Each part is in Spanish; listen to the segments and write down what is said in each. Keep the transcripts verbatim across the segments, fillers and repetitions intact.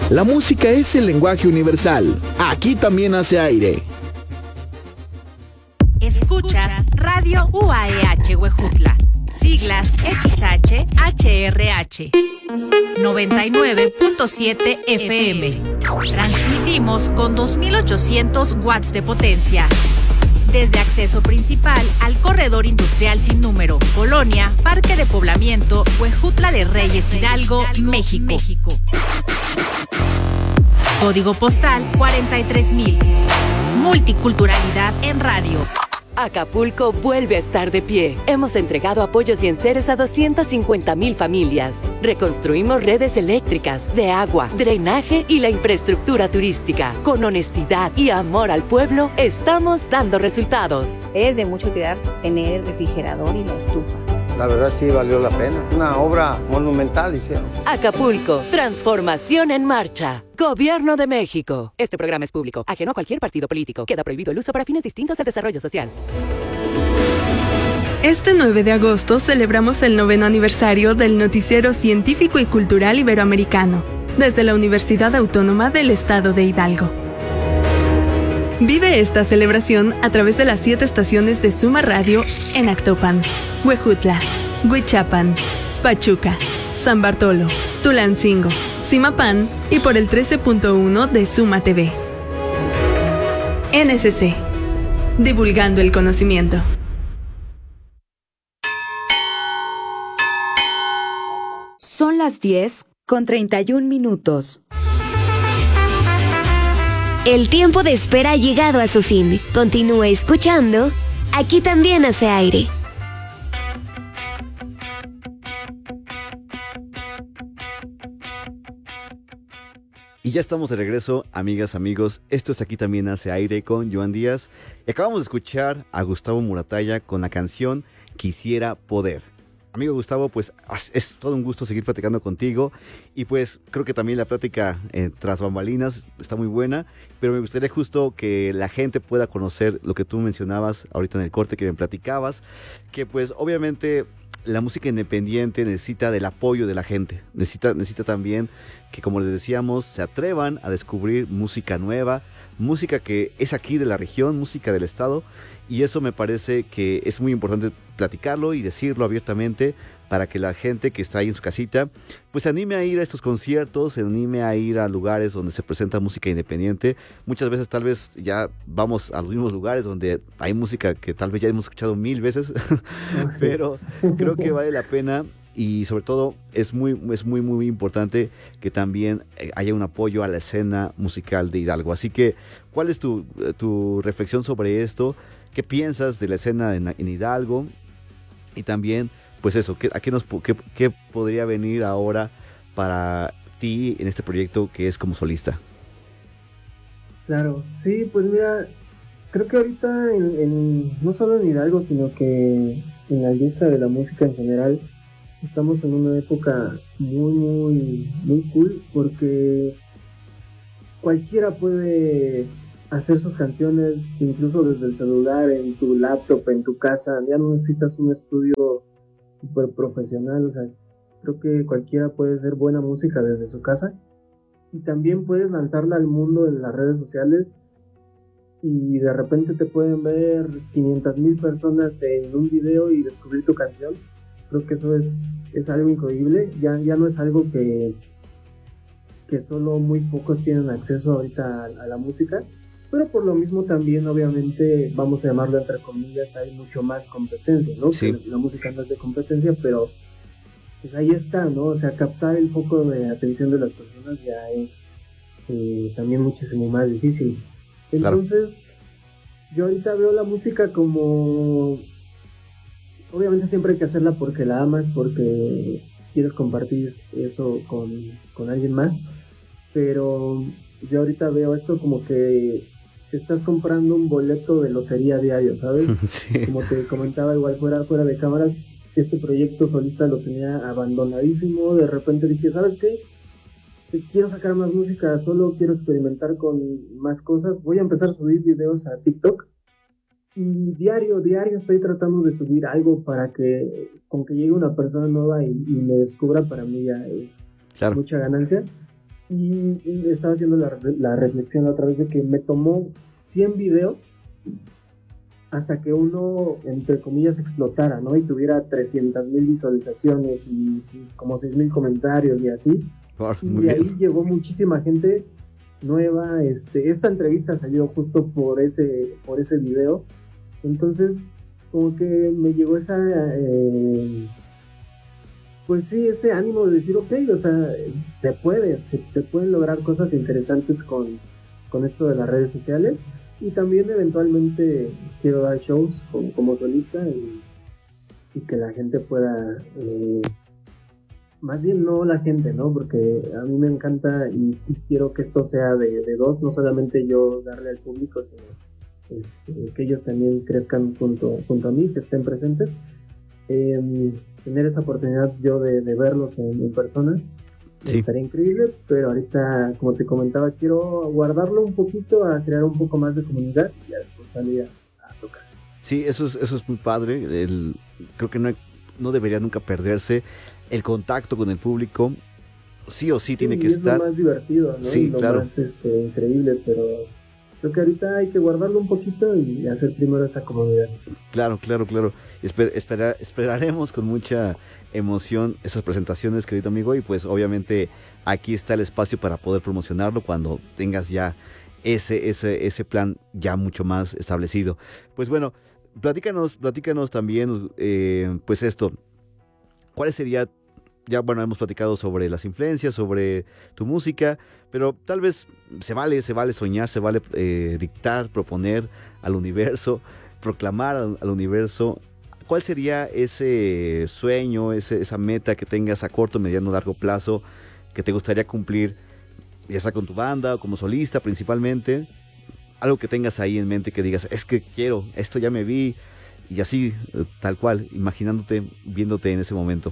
La música es el lenguaje universal. Aquí también hace aire. Escuchas Radio U A E H Huejutla. Siglas X H H R H. noventa y nueve punto siete F M. Transmitimos con dos mil ochocientos watts de potencia. Desde acceso principal al corredor industrial sin número, Colonia, Parque de Poblamiento, Huejutla de Reyes, Hidalgo, México. México. Código postal cuarenta y tres mil. Multiculturalidad en radio. Acapulco vuelve a estar de pie. Hemos entregado apoyos y enseres a doscientas cincuenta mil familias. Reconstruimos redes eléctricas, de agua, drenaje y la infraestructura turística. Con honestidad y amor al pueblo, estamos dando resultados. Es de mucho cuidar tener el refrigerador y la estufa. La verdad sí valió la pena. Una obra monumental hicieron. Acapulco, transformación en marcha. Gobierno de México. Este programa es público, ajeno a cualquier partido político. Queda prohibido el uso para fines distintos al desarrollo social. Este nueve de agosto celebramos el noveno aniversario del Noticiero Científico y Cultural Iberoamericano, desde la Universidad Autónoma del Estado de Hidalgo. Vive esta celebración a través de las siete estaciones de Suma Radio en Actopan, Huejutla, Huichapan, Pachuca, San Bartolo, Tulancingo, Zimapán y por el trece punto uno de Suma T V. N S C. Divulgando el conocimiento. Son las diez con treinta y un minutos. El tiempo de espera ha llegado a su fin. Continúe escuchando. Aquí también hace aire. Y ya estamos de regreso, amigas, amigos. Esto es Aquí también hace aire con Joan Díaz. Y acabamos de escuchar a Gustavo Muratalla con la canción Quisiera Poder. Amigo Gustavo, pues es todo un gusto seguir platicando contigo y pues creo que también la plática eh, tras bambalinas está muy buena, pero me gustaría justo que la gente pueda conocer lo que tú mencionabas ahorita en el corte que me platicabas, que pues obviamente la música independiente necesita del apoyo de la gente, necesita, necesita también que, como les decíamos, se atrevan a descubrir música nueva, música que es aquí de la región, música del estado. Y eso me parece que es muy importante platicarlo y decirlo abiertamente para que la gente que está ahí en su casita pues se anime a ir a estos conciertos, se anime a ir a lugares donde se presenta música independiente. Muchas veces tal vez ya vamos a los mismos lugares donde hay música que tal vez ya hemos escuchado mil veces, pero creo que vale la pena. Y sobre todo es muy, es muy, muy importante que también haya un apoyo a la escena musical de Hidalgo. Así que, ¿cuál es tu, tu reflexión sobre esto? ¿Qué piensas de la escena en, en Hidalgo? Y también, pues eso, ¿qué, a qué, nos, qué, ¿qué podría venir ahora para ti en este proyecto que es como solista? Claro, sí, pues mira, creo que ahorita en, en, no solo en Hidalgo, sino que en la industria de la música en general, estamos en una época muy, muy, muy cool, porque cualquiera puede hacer sus canciones, incluso desde el celular, en tu laptop, en tu casa. Ya no necesitas un estudio súper profesional, o sea, creo que cualquiera puede hacer buena música desde su casa, y también puedes lanzarla al mundo en las redes sociales, y de repente te pueden ver quinientas mil personas en un video y descubrir tu canción. Creo que eso es, es algo increíble. Ya, ya no es algo que, que solo muy pocos tienen acceso ahorita a, a la música, pero por lo mismo también, obviamente, vamos a llamarlo entre comillas, hay mucho más competencia, ¿no? Sí. La, la música no es de competencia, pero pues ahí está, ¿no? O sea, captar el foco de atención de las personas ya es eh, también muchísimo más difícil. Entonces, claro, yo ahorita veo la música como... Obviamente siempre hay que hacerla porque la amas, porque quieres compartir eso con, con alguien más, pero yo ahorita veo esto como que estás comprando un boleto de lotería diario, ¿sabes? Sí. Como te comentaba igual fuera, fuera de cámaras, este proyecto solista lo tenía abandonadísimo. De repente dije, ¿sabes qué? Quiero sacar más música, solo quiero experimentar con más cosas. Voy a empezar a subir videos a TikTok. Y diario, diario estoy tratando de subir algo para que, con que llegue una persona nueva y, y me descubra, para mí ya es claro, mucha ganancia. Y, y estaba haciendo la, la reflexión otra vez de que me tomó cien videos hasta que uno, entre comillas, explotara, ¿no? Y tuviera trescientas mil visualizaciones y, y como seis mil comentarios y así. Oh, y de ahí bien. Llegó muchísima gente nueva. Este, esta entrevista salió justo por ese, por ese video. Entonces, como que me llegó esa... Eh, pues sí, ese ánimo de decir, ok, o sea, se puede, se, se pueden lograr cosas interesantes con, con esto de las redes sociales. Y también eventualmente quiero dar shows como, como solista y, y que la gente pueda, eh, más bien no la gente, ¿no? Porque a mí me encanta y, y quiero que esto sea de, de dos, no solamente yo darle al público, sino este, que ellos también crezcan junto, junto a mí, que estén presentes. Eh, tener esa oportunidad yo de, de verlos en, en persona. Sí. Estaría increíble, pero ahorita, como te comentaba, quiero guardarlo un poquito a crear un poco más de comunidad y ya después salir a, a tocar. Sí, eso es, eso es muy padre. El, creo que no, no debería nunca perderse el contacto con el público. Sí o sí, sí tiene que es estar. Es lo más divertido, ¿no? Sí, y lo claro. más este, increíble, pero creo que ahorita hay que guardarlo un poquito y hacer primero esa comunidad. Claro, claro, claro. Esper, espera, esperaremos con mucha emoción esas presentaciones, querido amigo, y pues obviamente aquí está el espacio para poder promocionarlo cuando tengas ya ese, ese, ese plan ya mucho más establecido. Pues bueno, platícanos, platícanos también, eh, pues esto, ¿cuál sería? Ya, bueno, hemos platicado sobre las influencias, sobre tu música, pero tal vez se vale, se vale soñar, se vale eh, dictar, proponer al universo, proclamar al, al universo. ¿Cuál sería ese sueño, ese, esa meta que tengas a corto, mediano, largo plazo que te gustaría cumplir, ya sea con tu banda o como solista principalmente? Algo que tengas ahí en mente que digas, es que quiero, esto ya me vi, y así, tal cual, imaginándote, viéndote en ese momento.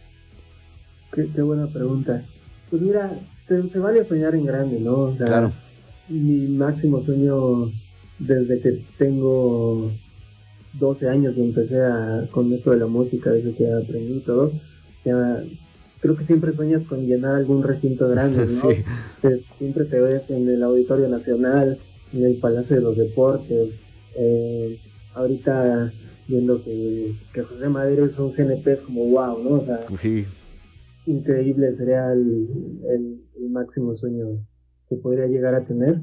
Qué, qué buena pregunta. Pues mira, se, se vale soñar en grande, ¿no? O sea, claro. Mi máximo sueño desde que tengo doce años y empecé a, con esto de la música, desde que aprendí todo, ya, creo que siempre sueñas con llenar algún recinto grande, ¿no? Sí. Te, siempre te ves en el Auditorio Nacional, en el Palacio de los Deportes, eh, ahorita viendo que, que José Madero es un G N P, es como wow, ¿no? O sea, sí. Increíble, sería el, el, el máximo sueño que podría llegar a tener,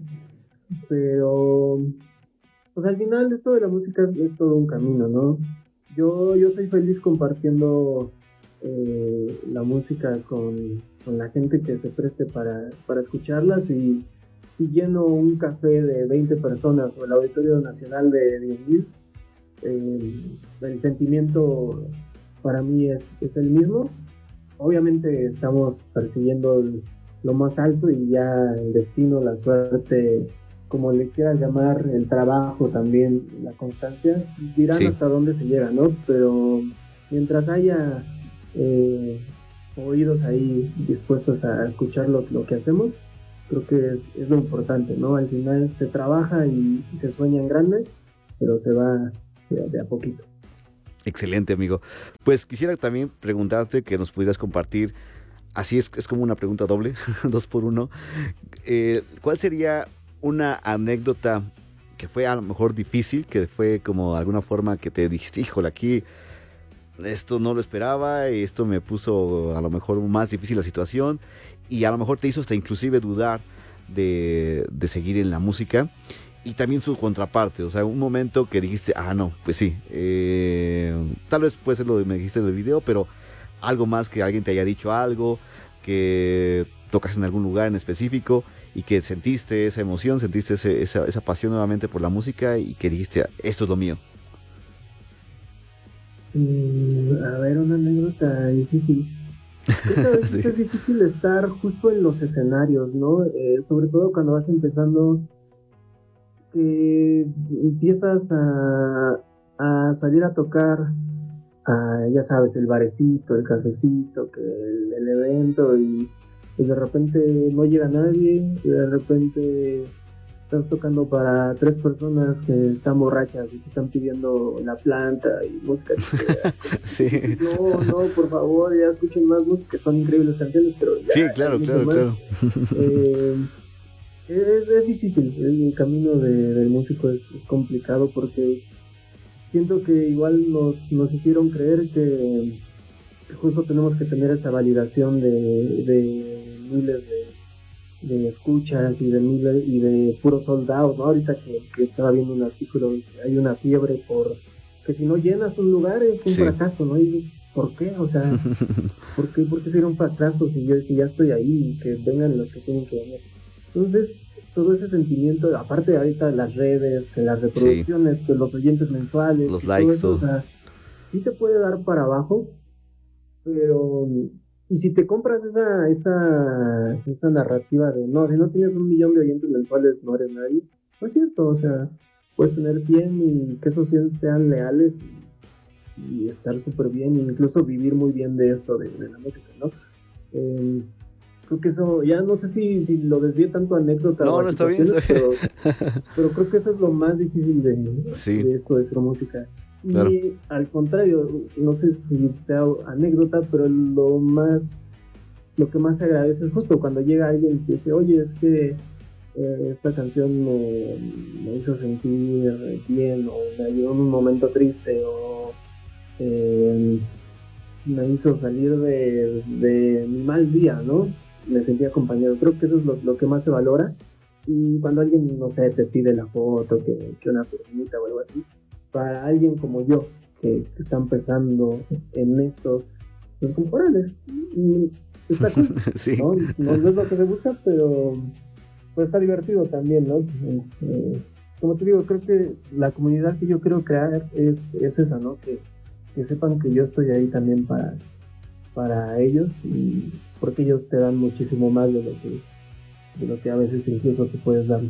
pero pues al final esto de la música es, es todo un camino, ¿no? Yo, yo soy feliz compartiendo eh, la música con, con la gente que se preste para, para escucharlas, y si lleno un café de veinte personas o el Auditorio Nacional de diez mil, eh, el sentimiento para mí es, es el mismo. Obviamente estamos persiguiendo el, lo más alto, y ya el destino, la suerte, como le quieras llamar, el trabajo también, la constancia, dirán sí. hasta dónde se llega, ¿no? Pero mientras haya eh, oídos ahí dispuestos a escuchar lo, lo que hacemos, creo que es, es lo importante, ¿no? Al final se trabaja y, y se sueña en grande, pero se va de, de a poquito. Excelente, amigo. Pues quisiera también preguntarte que nos pudieras compartir, así es, es como una pregunta doble, dos por uno, eh, ¿cuál sería una anécdota que fue a lo mejor difícil, que fue como de alguna forma que te dijiste, híjole, aquí esto no lo esperaba, esto me puso a lo mejor más difícil la situación, y a lo mejor te hizo hasta inclusive dudar de, de seguir en la música? Y también su contraparte, o sea, un momento que dijiste, ah, no, pues sí, eh, tal vez puede ser lo que me dijiste del video, pero algo más, que alguien te haya dicho algo, que tocas en algún lugar en específico y que sentiste esa emoción, sentiste ese, esa, esa pasión nuevamente por la música y que dijiste, esto es lo mío. Mm, a ver, una anécdota difícil. Creo que a veces sí. Es difícil estar justo en los escenarios, ¿no? Eh, sobre todo cuando vas empezando, que empiezas a, a salir a tocar, a, ya sabes, el barecito, el cafecito, que el, el evento, y, y de repente no llega nadie, y de repente estás tocando para tres personas que están borrachas y que están pidiendo la planta y música. Sí. No, no, por favor, ya escuchen más música, son increíbles canciones, pero ya, sí, claro, claro, más. claro. Eh, es, es difícil, el camino de, del músico es, es complicado porque siento que igual nos, nos hicieron creer que justo tenemos que tener esa validación de, de miles de de escuchas y de miles y de puro sold out, ¿no? Ahorita que, que estaba viendo un artículo, hay una fiebre por que si no llenas un lugar es un sí. fracaso, ¿no? Y ¿por qué? O sea, ¿por qué, ¿por qué sería un fracaso si, yo, si ya estoy ahí y que vengan los que tienen que venir? Entonces, todo ese sentimiento, aparte de ahorita las redes, que las reproducciones, sí. que los oyentes mensuales, los likes, eso, o sea, sí te puede dar para abajo, pero... Y si te compras esa esa esa narrativa de no, si no tienes un millón de oyentes mensuales no eres nadie, no es cierto, o sea, puedes tener cien y que esos cien sean leales y, y estar súper bien, e incluso vivir muy bien de esto, de, de la música, ¿no? Eh, creo que eso, ya no sé si, si lo desvié tanto a anécdota. No, no, está bien, está bien. Pero, pero creo que eso es lo más difícil de, sí. de esto de hacer música. Claro. Y al contrario, no sé si sea anécdota, pero lo más, lo que más se agradece es justo cuando llega alguien que dice, oye, es que eh, esta canción me, me hizo sentir bien, o me ayudó en un momento triste, o eh, me hizo salir de, de mi mal día, ¿no? Me sentí acompañado. Creo que eso es lo, lo que más se valora. Y cuando alguien, no sé, te pide la foto, que, que una firmita o algo así, para alguien como yo, que, que está empezando en esto, pues compararles. Está cool, sí. ¿no? No es lo que se busca, pero pues está divertido también, ¿no? Eh, como te digo, creo que la comunidad que yo quiero crear es, es esa, ¿no? Que, que sepan que yo estoy ahí también para, para ellos, y porque ellos te dan muchísimo más de lo que, de lo que a veces incluso tú puedes darles.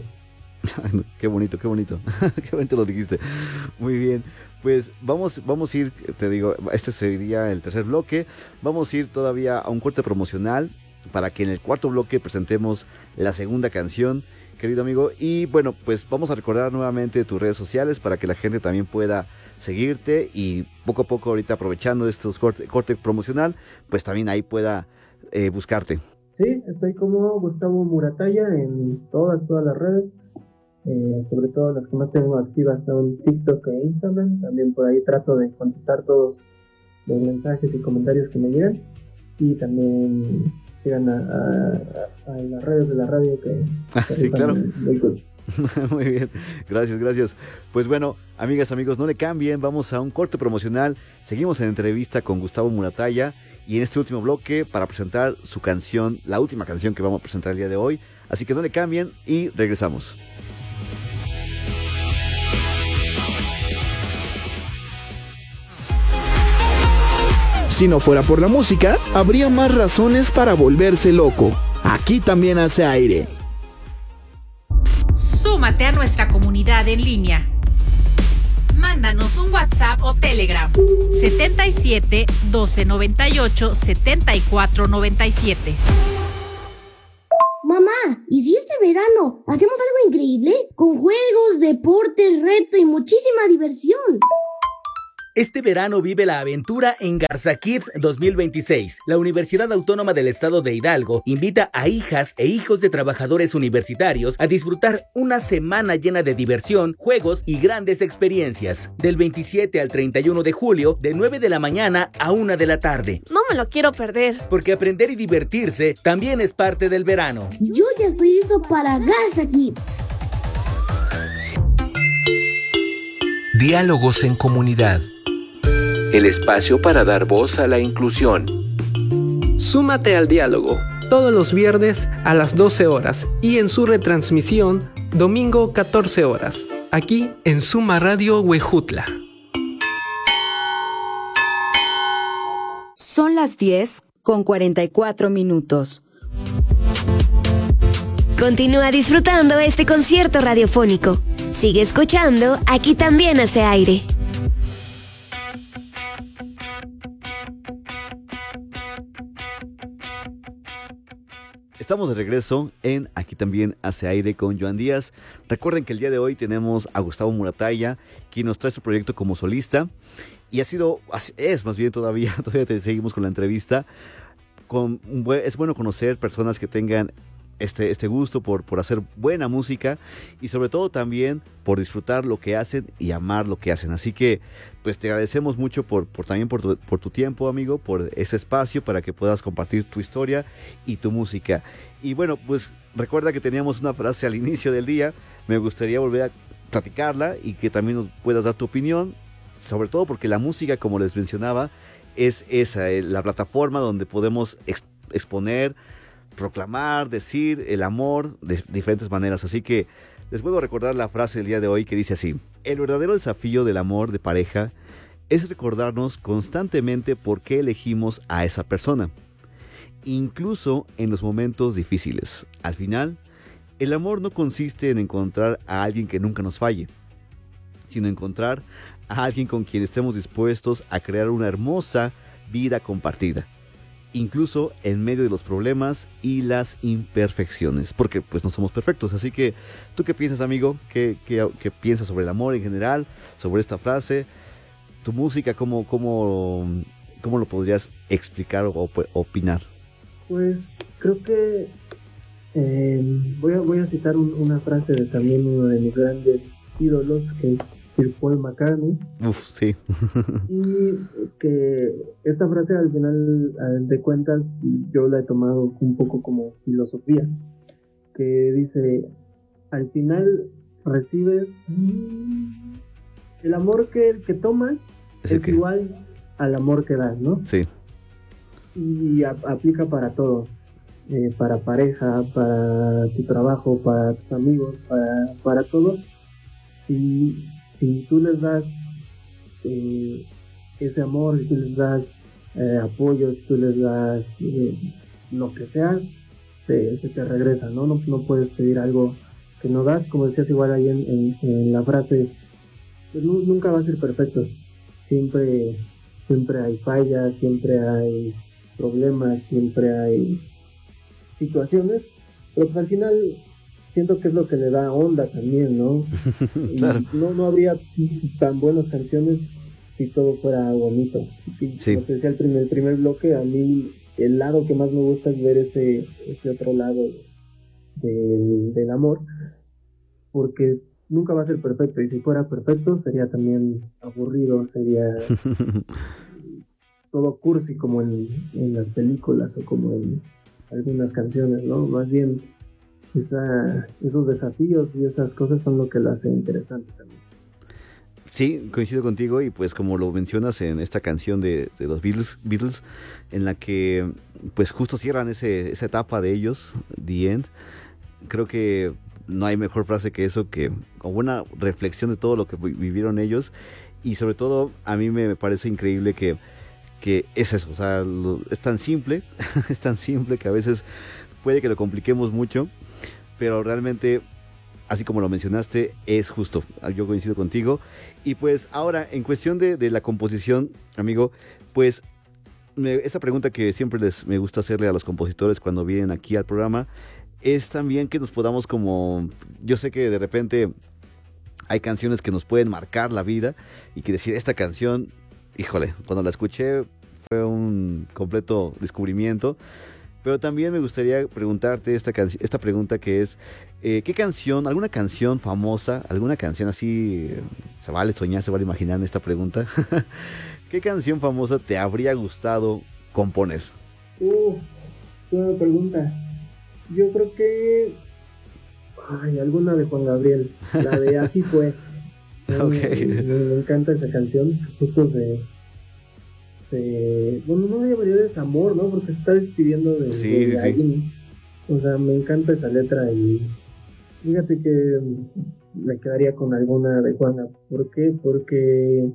Qué bonito, qué bonito, qué bonito lo dijiste. Muy bien, pues vamos, vamos a ir, te digo, este sería el tercer bloque. Vamos a ir todavía a un corte promocional para que en el cuarto bloque presentemos la segunda canción, querido amigo. Y bueno, pues vamos a recordar nuevamente tus redes sociales para que la gente también pueda seguirte y poco a poco, ahorita aprovechando estos corte, corte promocional, pues también ahí pueda eh, buscarte. Sí, estoy como Gustavo Muratalla en todas, todas las redes. Eh, sobre todo las que más tengo activas son TikTok e Instagram. También por ahí trato de contestar todos los mensajes y comentarios que me llegan, y también llegan a, a, a las redes de la radio que, ah, que sí, claro. Muy cool. Muy bien, gracias, gracias. Pues bueno, amigas, amigos, no le cambien, vamos a un corte promocional. Seguimos en entrevista con Gustavo Muratalla y en este último bloque para presentar su canción, la última canción que vamos a presentar el día de hoy. Así que no le cambien y regresamos. Si no fuera por la música, habría más razones para volverse loco. Aquí también hace aire. Súmate a nuestra comunidad en línea. Mándanos un WhatsApp o Telegram. setenta y siete, doce noventa y ocho, setenta y cuatro noventa y siete. Mamá, ¿y si este verano hacemos algo increíble? Con juegos, deportes, reto y muchísima diversión. Este verano vive la aventura en Garza Kids dos mil veintiséis. La Universidad Autónoma del Estado de Hidalgo invita a hijas e hijos de trabajadores universitarios a disfrutar una semana llena de diversión, juegos y grandes experiencias. Del veintisiete al treinta y uno de julio, de nueve de la mañana a una de la tarde. No me lo quiero perder. Porque aprender y divertirse también es parte del verano. Yo ya estoy listo para Garza Kids. Diálogos en comunidad. El espacio para dar voz a la inclusión. Súmate al diálogo todos los viernes a las doce horas y en su retransmisión domingo catorce horas, aquí en Suma Radio Huejutla. Son las diez con cuarenta y cuatro minutos. Continúa disfrutando este concierto radiofónico. Sigue escuchando, aquí también hace aire. Estamos de regreso en Aquí también hace aire con Joan Díaz. Recuerden que el día de hoy tenemos a Gustavo Muratalla, quien nos trae su proyecto como solista. Y ha sido, es más bien todavía, todavía te seguimos con la entrevista. Con, es bueno conocer personas que tengan este, este gusto por, por hacer buena música y sobre todo también por disfrutar lo que hacen y amar lo que hacen. Así que pues te agradecemos mucho por, por también por tu, por tu tiempo, amigo, por ese espacio para que puedas compartir tu historia y tu música. Y bueno, pues recuerda que teníamos una frase al inicio del día. Me gustaría volver a platicarla y que también nos puedas dar tu opinión, sobre todo porque la música, como les mencionaba, es esa, la plataforma donde podemos ex- exponer, proclamar, decir el amor de diferentes maneras. Así que les vuelvo a recordar la frase del día de hoy que dice así: el verdadero desafío del amor de pareja es recordarnos constantemente por qué elegimos a esa persona, incluso en los momentos difíciles. Al final, el amor no consiste en encontrar a alguien que nunca nos falle, sino encontrar a alguien con quien estemos dispuestos a crear una hermosa vida compartida, incluso en medio de los problemas y las imperfecciones, porque pues no somos perfectos. Así que, ¿tú qué piensas, amigo? ¿Qué, qué, qué piensas sobre el amor en general? Sobre esta frase, tu música, ¿cómo, cómo, cómo lo podrías explicar o, o opinar? Pues creo que eh, voy, a, voy a citar un, una frase de también uno de mis grandes ídolos, que es Sir Paul McCartney. Uf, sí. Y que esta frase al final de cuentas yo la he tomado un poco como filosofía, que dice: al final recibes el amor que, que tomas es que... igual al amor que das, ¿no? Sí. Y a, aplica para todo, eh, para pareja, para tu trabajo, para tus amigos, para, para todo. Si Si tú les das eh, ese amor, si tú les das eh, apoyo, si tú les das eh, lo que sea, se, se te regresa, ¿no? ¿no? No puedes pedir algo que no das, como decías igual ahí en, en, en la frase, pues no, nunca va a ser perfecto. Siempre, siempre hay fallas, siempre hay problemas, siempre hay situaciones, pero pues al final siento que es lo que le da onda también, ¿no? Claro. No, no habría tan buenas canciones si todo fuera bonito. Y, sí. Como te decía el primer, el primer bloque, a mí el lado que más me gusta es ver ese, ese otro lado de, del amor, porque nunca va a ser perfecto, y si fuera perfecto sería también aburrido, sería todo cursi como en, en las películas o como en algunas canciones, ¿no? Más bien Esa, esos desafíos y esas cosas son lo que lo hace interesante también. Sí, coincido contigo, y pues como lo mencionas en esta canción de, de los Beatles, Beatles, en la que pues justo cierran ese, esa etapa de ellos, The End. Creo que no hay mejor frase que eso, que como una reflexión de todo lo que vivieron ellos, y sobre todo a mí me parece increíble que, que es eso, o sea, lo, es tan simple, es tan simple que a veces puede que lo compliquemos mucho, pero realmente, así como lo mencionaste, es justo. Yo coincido contigo. Y pues ahora, en cuestión de, de la composición, amigo, pues me, esa pregunta que siempre les me gusta hacerle a los compositores cuando vienen aquí al programa, es también que nos podamos como... Yo sé que de repente hay canciones que nos pueden marcar la vida, y que decir, esta canción, híjole, cuando la escuché fue un completo descubrimiento. Pero también me gustaría preguntarte esta, canci- esta pregunta, que es, eh, ¿qué canción, alguna canción famosa, alguna canción así, eh, se vale soñar, se vale imaginar en esta pregunta, ¿qué canción famosa te habría gustado componer? Uh, buena pregunta. Yo creo que, ay, alguna de Juan Gabriel, la de Así Fue. Okay. Me, me, me encanta esa canción, justo de... De, bueno, no debería de desamor, ¿no? Porque se está despidiendo de, sí, de sí, alguien. Sí. O sea, me encanta esa letra, y fíjate que me quedaría con alguna de Juana. ¿Por qué? Porque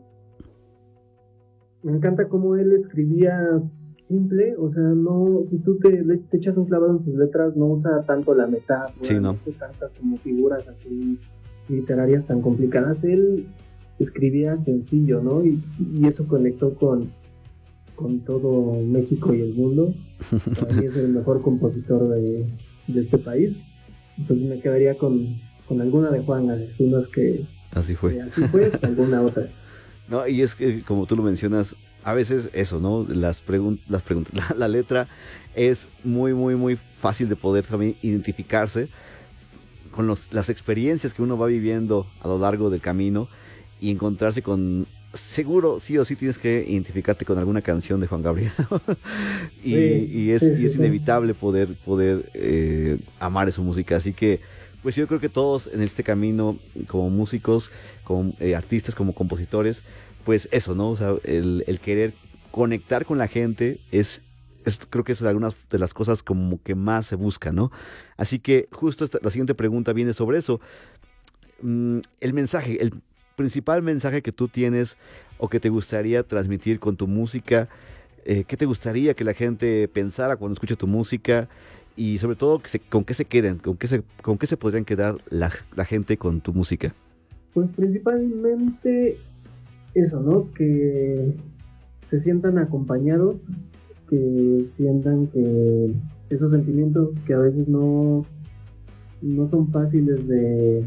me encanta cómo él escribía simple, o sea, no, si tú te, te echas un clavado en sus letras, no usa tanto la metáfora, sí, no. no usa tantas como figuras así literarias tan complicadas. Él escribía sencillo, ¿no? Y, y eso conectó con con todo México y el mundo. Para mí es el mejor compositor de, de este país. Entonces me quedaría con, con alguna de Juanga, si no es que así fue, que así fue alguna otra. No, y es que como tú lo mencionas, a veces eso, ¿no? Las preguntas, las preguntas, la, la letra es muy, muy, muy fácil de poder también identificarse con los, las experiencias que uno va viviendo a lo largo del camino y encontrarse con, seguro, sí o sí tienes que identificarte con alguna canción de Juan Gabriel. y, sí, y es, sí, y es sí, inevitable poder, poder eh, amar su música. Así que, pues yo creo que todos en este camino, como músicos, como eh, artistas, como compositores, pues eso, ¿no? O sea, el, el querer conectar con la gente es, es, creo que es algunas de las cosas como que más se busca, ¿no? Así que justo esta, la siguiente pregunta viene sobre eso. Mm, el mensaje, el principal mensaje que tú tienes o que te gustaría transmitir con tu música, eh, ¿qué te gustaría que la gente pensara cuando escuche tu música? Y sobre todo, que se, ¿con qué se queden? ¿Con qué se, con qué se podrían quedar la, la gente con tu música? Pues principalmente eso, ¿no? Que se sientan acompañados, que sientan que esos sentimientos que a veces no, no son fáciles de,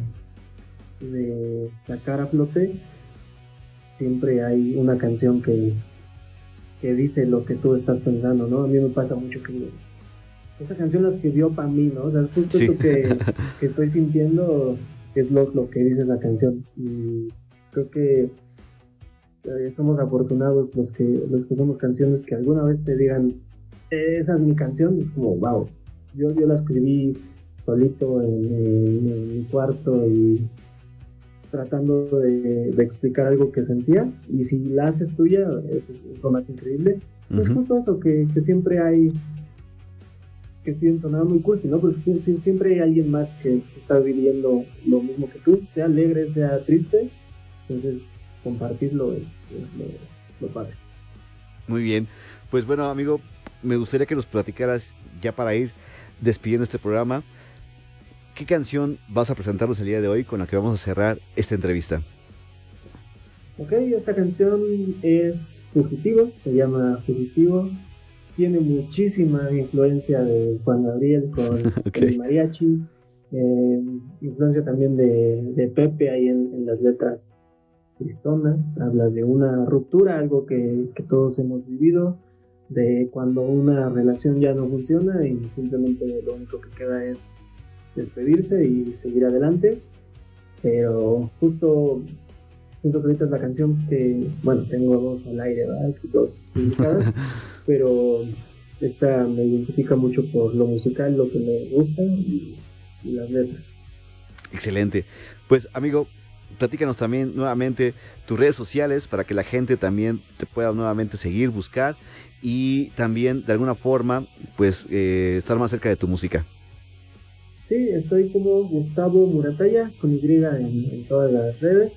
de sacar a flote, siempre hay una canción que, que dice lo que tú estás pensando, ¿no? A mí me pasa mucho que esa canción la escribió para mí, ¿no? O sea, justo sí. Esto que, que estoy sintiendo es lo, lo que dice esa canción. Y creo que eh, somos afortunados los que los que somos canciones que alguna vez te digan, esa es mi canción. Es como, wow, yo, yo la escribí solito en, en, en mi cuarto y tratando de, de explicar algo que sentía, y si la haces tuya es, es lo más increíble. Uh-huh. Es justo eso, que, que siempre hay, que sí sonaba muy cursi, ¿no? Porque siempre hay alguien más que está viviendo lo mismo que tú, sea alegre, sea triste. Entonces compartirlo es, es lo, lo padre. Muy bien, pues bueno, amigo, me gustaría que nos platicaras, ya para ir despidiendo este programa, ¿qué canción vas a presentarnos el día de hoy con la que vamos a cerrar esta entrevista? Ok, esta canción es Fugitivos, se llama Fugitivo. Tiene muchísima influencia de Juan Gabriel con okay. el mariachi, eh, influencia también de, de Pepe ahí en, en las letras tristonas. Habla de una ruptura, algo que, que todos hemos vivido, de cuando una relación ya no funciona y simplemente lo único que queda es despedirse y seguir adelante. Pero justo siento que ahorita es la canción que, bueno, tengo dos al aire, ¿verdad? Dos publicadas, pero esta me identifica mucho por lo musical, lo que me gusta y, y las letras. Excelente. Pues, amigo, platícanos también nuevamente tus redes sociales para que la gente también te pueda nuevamente seguir, buscar y también de alguna forma pues eh, estar más cerca de tu música. Sí, estoy como Gustavo Muratalla con Y en, en todas las redes.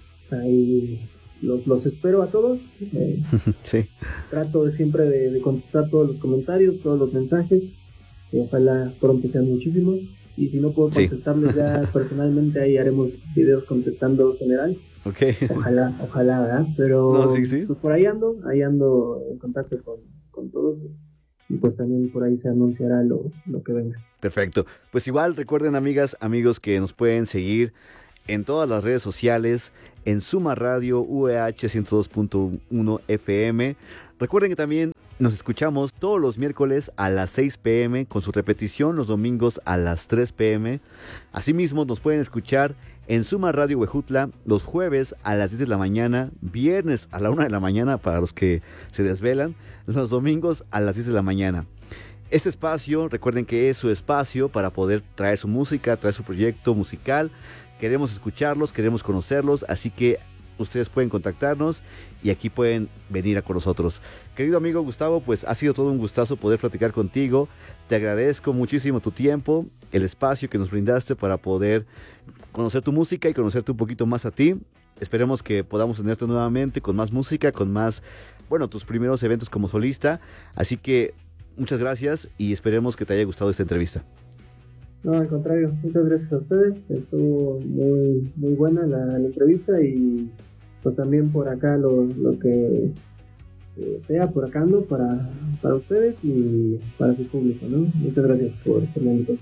Ahí los, los espero a todos. Eh, sí. Trato de siempre de, de contestar todos los comentarios, todos los mensajes. Y ojalá pronto sean muchísimos. Y si no puedo contestarles sí. ya personalmente, ahí haremos videos contestando general. Okay. Ojalá, ojalá, ¿verdad? Pero no, sí, sí. Pues por ahí ando, ahí ando en contacto con, con todos. Y pues también por ahí se anunciará lo, lo que venga. Perfecto. Pues igual recuerden, amigas, amigos, que nos pueden seguir en todas las redes sociales, en Suma Radio U E H ciento dos punto uno F M. Recuerden que también nos escuchamos todos los miércoles a las seis pm, con su repetición los domingos a las tres pm. Asimismo, nos pueden escuchar en Suma Radio Huejutla los jueves a las diez de la mañana, viernes a la una de la mañana para los que se desvelan, los domingos a las diez de la mañana. Este espacio, recuerden que es su espacio para poder traer su música, traer su proyecto musical. Queremos escucharlos, queremos conocerlos, así que ustedes pueden contactarnos y aquí pueden venir a con nosotros. Querido amigo Gustavo, pues ha sido todo un gustazo poder platicar contigo. Te agradezco muchísimo tu tiempo, el espacio que nos brindaste para poder conocer tu música y conocerte un poquito más a ti. Esperemos que podamos tenerte nuevamente con más música, con más, bueno, tus primeros eventos como solista. Así que muchas gracias y esperemos que te haya gustado esta entrevista. No, al contrario, muchas gracias a ustedes. Estuvo muy, muy buena la, la entrevista y pues también por acá lo, lo que eh, sea por acá ando para, para ustedes y para su público, ¿no? Muchas gracias por, por la invitación.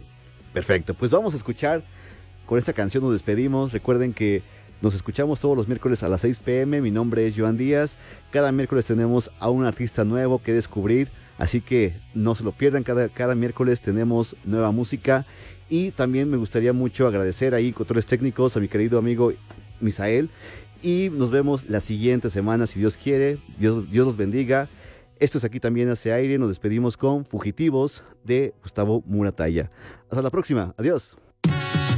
Perfecto, pues vamos a escuchar, con esta canción nos despedimos. Recuerden que nos escuchamos todos los miércoles a las seis pm. Mi nombre es Joan Díaz. Cada miércoles tenemos a un artista nuevo que descubrir, así que no se lo pierdan. Cada, cada miércoles tenemos nueva música. Y también me gustaría mucho agradecer ahí, controles técnicos, a mi querido amigo Misael. Y nos vemos la siguiente semana, si Dios quiere. Dios, Dios los bendiga. Esto es Aquí También Hace Aire. Nos despedimos con Fugitivos de Gustavo Muratalla. Hasta la próxima. Adiós.